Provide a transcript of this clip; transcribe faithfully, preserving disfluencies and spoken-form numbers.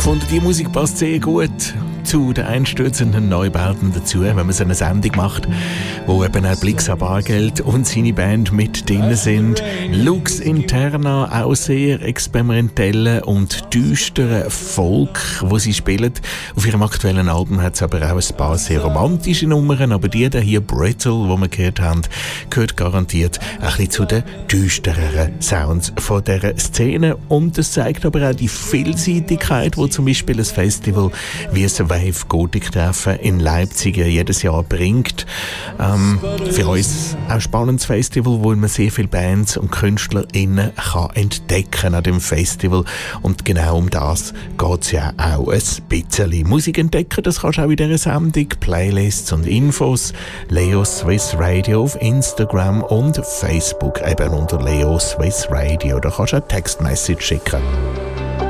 gefunden, die Musik passt sehr gut zu den einstürzenden Neubauten dazu, wenn man so eine Sendung macht, wo eben auch Blix an Bargeld und seine Band mit drin sind. Lux Interna, auch sehr experimentelle und düstere Folk, wo sie spielen. Auf ihrem aktuellen Album hat es aber auch ein paar sehr romantische Nummern, aber die hier, Brittle, die wir gehört haben, gehört garantiert ein bisschen zu den düstereren Sounds von dieser Szene. Und das zeigt aber auch die Vielseitigkeit, die zum Beispiel ein Festival wie das Wave Gothic Treffen in Leipzig jedes Jahr bringt. Ähm, für uns auch ein spannendes Festival, wo man sehr viele Bands und KünstlerInnen kann entdecken an dem Festival. Und genau um das geht es ja auch ein bisschen. Musik entdecken, das kannst du auch in dieser Sendung. Playlists und Infos. Leo Swiss Radio auf Instagram und Facebook, eben unter Leo Swiss Radio. Da kannst du eine Textmessage schicken.